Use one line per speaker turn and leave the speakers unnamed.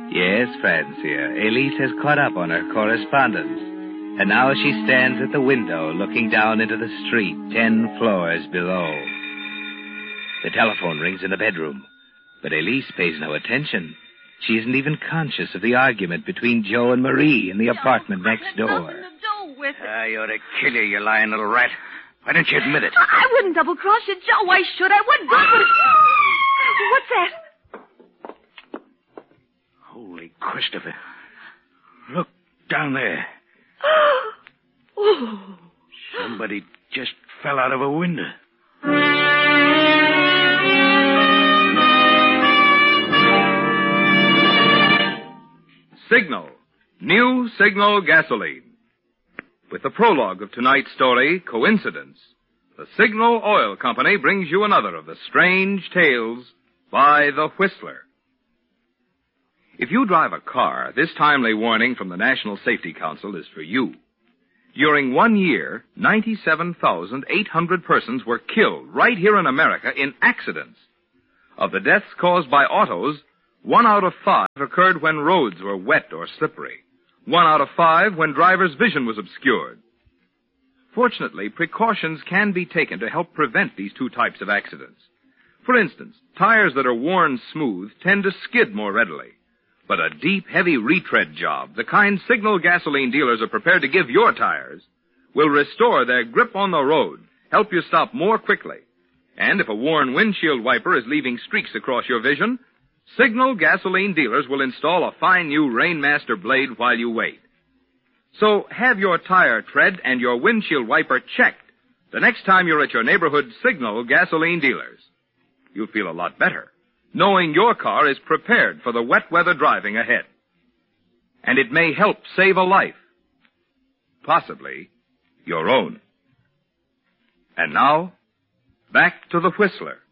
Yes, Francia. Elise has caught up on her correspondence. And now she stands at the window looking down into the street 10 floors below. The telephone rings in the bedroom, but Elise pays no attention. She isn't even conscious of the argument between Joe and Marie in the apartment next door.
Nothing to do with it.
I ought to kill you, you lying little rat. Why don't you admit it?
I wouldn't double-cross you, Joe. Why should I? What good would it... What's that?
Holy Christopher. Look down there.
Oh.
Somebody just fell out of a window.
Signal. New Signal gasoline. With the prologue of tonight's story, Coincidence, the Signal Oil Company brings you another of the strange tales by the Whistler. If you drive a car, this timely warning from the National Safety Council is for you. During 1 year, 97,800 persons were killed right here in America in accidents. Of the deaths caused by autos, 1 out of 5 occurred when roads were wet or slippery. 1 out of 5 when drivers' vision was obscured. Fortunately, precautions can be taken to help prevent these two types of accidents. For instance, tires that are worn smooth tend to skid more readily. But a deep, heavy retread job, the kind Signal gasoline dealers are prepared to give your tires, will restore their grip on the road, help you stop more quickly. And if a worn windshield wiper is leaving streaks across your vision, Signal gasoline dealers will install a fine new Rainmaster blade while you wait. So have your tire tread and your windshield wiper checked the next time you're at your neighborhood Signal gasoline dealers. You'll feel a lot better, knowing your car is prepared for the wet weather driving ahead. And it may help save a life. Possibly your own. And now, back to the Whistler.